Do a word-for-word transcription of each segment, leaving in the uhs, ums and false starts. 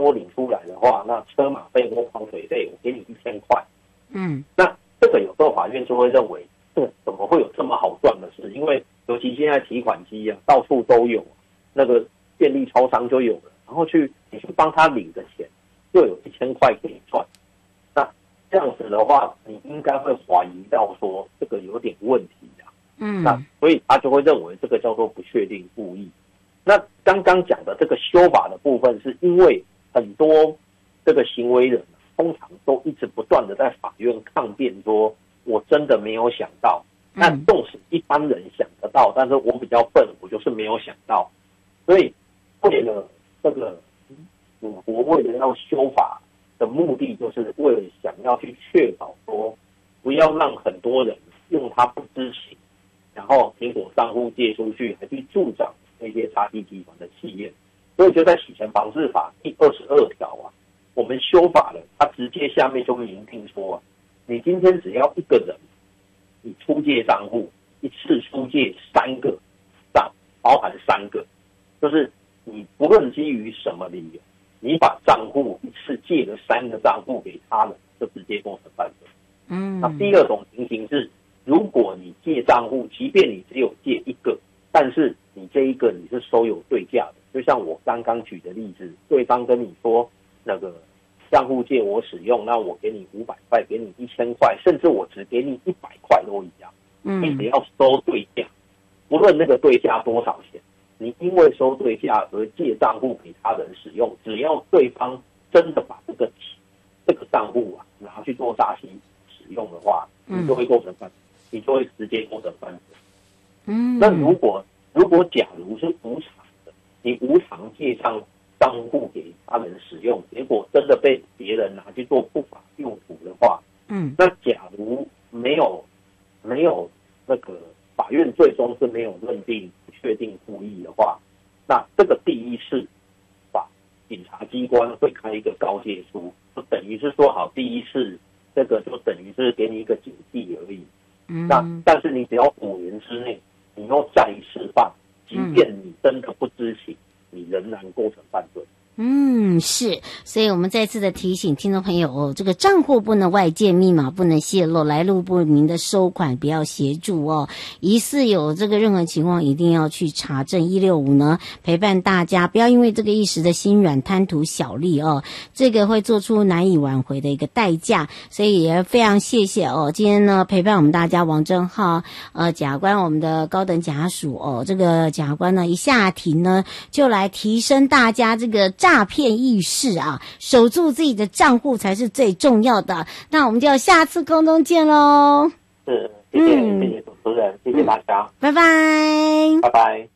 我领出来的话，那车马费或矿水费我给你一千块。 嗯， 那这个有时候法院就会认为，这怎么会有这么好赚的事？因为尤其现在提款机啊，到处都有，那个便利超商就有了，然后去你去帮他领的钱，就有一千块可以赚。那这样子的话，你应该会怀疑到说这个有点问题啊。 嗯， 那所以他就会认为这个叫做不确定故意。那刚刚讲的这个修法的部分，是因为很多这个行为人通常都一直不断的在法院抗辩说，我真的没有想到。那纵使一般人想得到，但是我比较笨，我就是没有想到。所以为了这个，我国为了要修法的目的，就是为了想要去确保说，不要让很多人用他不知情，然后苹果账户借出去，还去助长那些诈欺集团的企业。所以就在洗钱防治法第二十二条啊，我们修法了，它直接下面就明定说啊，你今天只要一个人，你出借账户一次出借三个账，包含三个，就是你不论基于什么理由，你把账户一次借了三个账户给他人，就直接构成犯罪。 嗯， 那第二种情形是，如果你借账户，即便你只有借一个，但是你这一个你是收有对价的，就像我刚刚举的例子，对方跟你说那个账户借我使用，那我给你五百块，给你一千块，甚至我只给你一百块都一样。 嗯， 你只要收对价，不论那个对价多少钱，你因为收对价而借账户给他人使用，只要对方真的把这个这个账户啊拿去做诈欺使用的话，你就会构成犯罪，你就会直接构成犯罪。 嗯， 那如果如果假如是无偿的，你无偿借账账户给他人使用，结果真的被别人拿去做不法用途的话， 嗯， 那假如没有没有那个法院最终是没有认定不确定故意的话，那这个第一次法警察机关会开一个告诫书，就等于是说好第一次这个就等于是给你一个警惕而已。 嗯， 那但是你只要五年之内你又再一次犯，即便你真的不知情，你仍然构成犯罪。 嗯，是，所以我们再次的提醒听众朋友哦，这个账户不能外借，密码不能泄露，来路不明的收款不要协助哦。疑似有这个任何情况，一定要去查证。一六五呢，陪伴大家，不要因为这个一时的心软贪图小利哦，这个会做出难以挽回的一个代价。所以也非常谢谢哦，今天呢陪伴我们大家王正浩呃检察官，我们的高等检察署哦，这个检察官呢一下庭呢就来提升大家这个诈骗意识啊，守住自己的账户才是最重要的。那我们就要下次空中见喽。 是，谢谢、嗯、谢谢主持人，谢谢大家， 拜拜， 拜拜。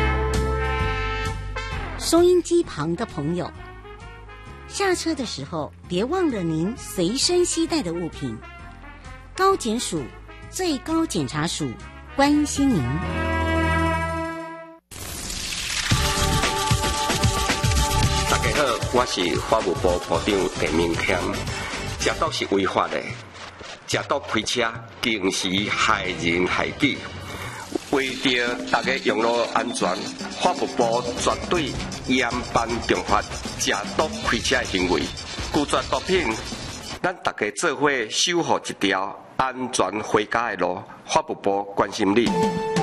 收音机旁的朋友，下车的时候别忘了您随身携带的物品。高检署最高检察署关心您。 大家好，我是法务部部长陈明谦。食毒是违法的，食毒开车更是害人害己。为着大家用路安全，法务部绝对严办重罚食毒开车的行为。拒绝毒品，咱大家做伙守护一条安全回家的路。法务部关心你。